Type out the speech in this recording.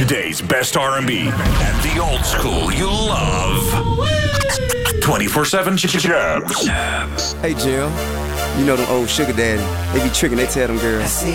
Today's best R&B and the old school you love. 24/7 Jams. Hey, Jill. You know them old sugar daddy. They be tricking, they tell them girls.